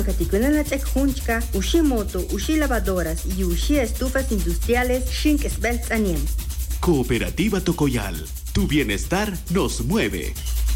Caticuinanachek Hunchka, Ushimoto, Ushi lavadoras y Ushi estufas industriales Shink Sveltzanim. Cooperativa Tocoyal, tu bienestar nos mueve.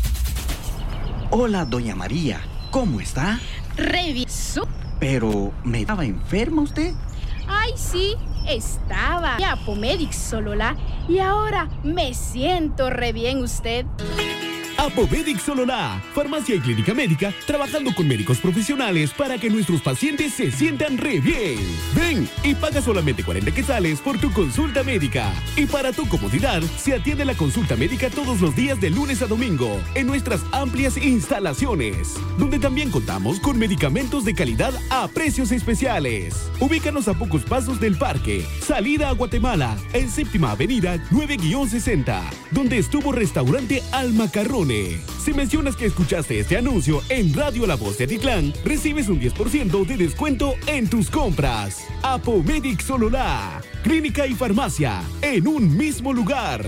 Hola, doña María, ¿cómo está? Reviso. Pero, ¿me estaba enferma usted? Ay, sí, estaba. Ya Apomedic Solola y ahora me siento re bien usted. Apomedic Solola, farmacia y clínica médica, trabajando con médicos profesionales para que nuestros pacientes se sientan re bien. Ven y paga solamente 40 quetzales por tu consulta médica. Y para tu comodidad, se atiende la consulta médica todos los días de lunes a domingo en nuestras amplias instalaciones, donde también contamos con medicamentos de calidad a precios especiales. Ubícanos a pocos pasos del parque, salida a Guatemala, en Séptima Avenida 9-60, donde estuvo restaurante Al Macarrón. Si mencionas que escuchaste este anuncio en Radio La Voz de Atitlán, recibes un 10% de descuento en tus compras. Apomedic Solola, clínica y farmacia en un mismo lugar.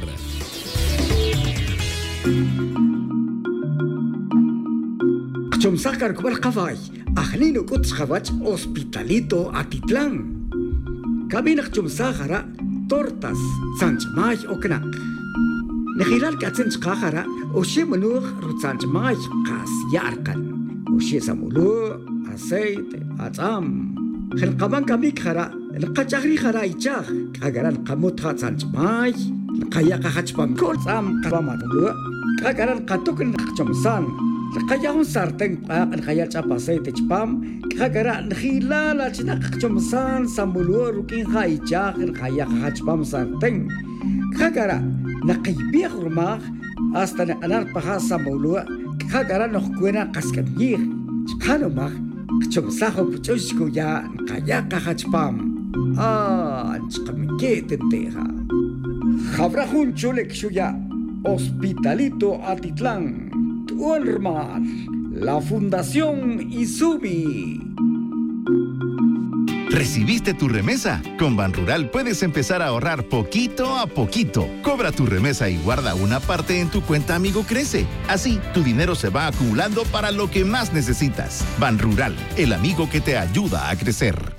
Chomsakar kubal kafay, ahnino kuts khabach Hospitalito Atitlán. Kabinak chomsakara tortas sanchmay oknak. Nahilal katzen chkakara Oshie manuch rutzanchmay kas yarkan. Oshie samulu, aceite, atzam. Khelqaban kamik khara, lqachagri khara ichag. Kagaran qamut khatzanchmay, lqayaqa khachpam kolzam qabamatulu. Kagaran qatukn khchomsan. Lqayahun sarten qaq lqayal chap aceite chpam. Kagara nhilala chinaq khchomsan samulu rukin khaichag lqayaqa khachpam sarten. Kagara naqibih rumah hasta anar pahasa maulua kagara no kuena kaskanir chano mag chomsaho puchoshku ya kayaka hachpam chkamike tenteja Jabrajun chulek shuya Hospitalito Atitlán Tuolmar la Fundación Izumi. ¿Recibiste tu remesa? Con Banrural puedes empezar a ahorrar poquito a poquito. Cobra tu remesa y guarda una parte en tu cuenta Amigo Crece. Así, tu dinero se va acumulando para lo que más necesitas. Banrural, el amigo que te ayuda a crecer.